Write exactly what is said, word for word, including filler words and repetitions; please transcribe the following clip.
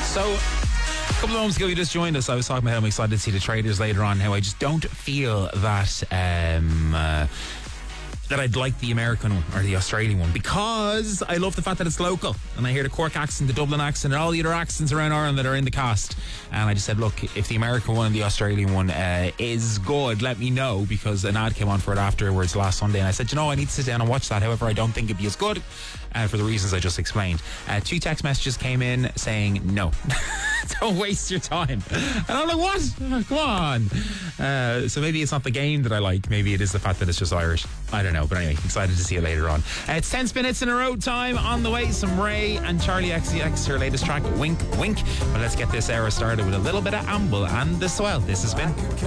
So, a couple of moments ago, you just joined us. I was talking about how I'm excited to see the trailers later on, how I just don't feel that um, uh, that I'd like the American one or the Australian one, because I love the fact that it's local and I hear the Cork accent, the Dublin accent, and all the other accents around Ireland that are in the cast. And I just said, look, if the American one and the Australian one uh, is good, let me know, because an ad came on for it afterwards last Sunday, and I said, you know, I need to sit down and watch that. However, I don't think it'd be as good uh, for the reasons I just explained. Uh, two text messages came in saying no. Don't waste your time. And I'm like, what? Oh, come on. Uh, so maybe it's not the game that I like. Maybe it is the fact that it's just Irish. I don't know. But anyway, excited to see it later on. Uh, it's ten minutes in a row time. On the way, some Ray and Charlie X C X, her latest track, Wink Wink. But let's get this era started with a little bit of Amble and The Swell. This has been